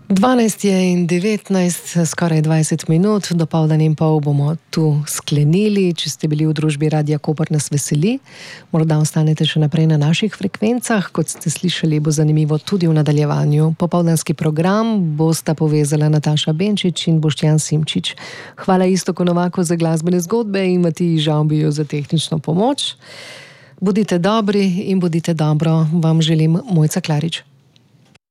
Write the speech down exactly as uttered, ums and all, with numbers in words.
dvanajst je in devetnajst, skoraj dvajset minut, dopoldan in pol bomo tu sklenili. Če ste bili v družbi Radia Koper, nas veseli. Morda ostanete še naprej na naših frekvencah. Kot ste slišali, bo zanimivo tudi v nadaljevanju. Popoldanski program bosta povezala Nataša Benčič in Boštjan Simčič. Hvala Iztoku Novaku za glasbene zgodbe in Matiji Žavbiju za tehnično pomoč. Bodite dobri in bodite dobro, vam želim Mojca Klarič.